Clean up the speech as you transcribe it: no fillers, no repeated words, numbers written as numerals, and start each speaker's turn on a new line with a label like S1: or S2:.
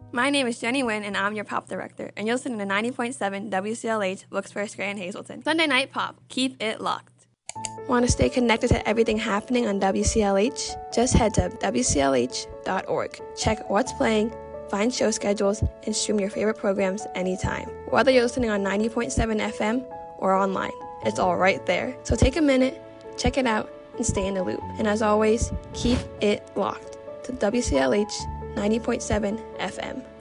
S1: My name is Jenny Wynn, and I'm your Pop Director, and you're listening to 90.7 WCLH, Wilkes-Barre, Scranton, Hazleton. Sunday Night Pop. Keep it locked. Want to stay connected to everything happening on WCLH? Just head to WCLH.org. Check what's playing, find show schedules, and stream your favorite programs anytime. Whether you're listening on 90.7 FM or online, it's all right there. So take a minute, check it out, and stay in the loop. And as always, keep it locked to WCLH 90.7 FM.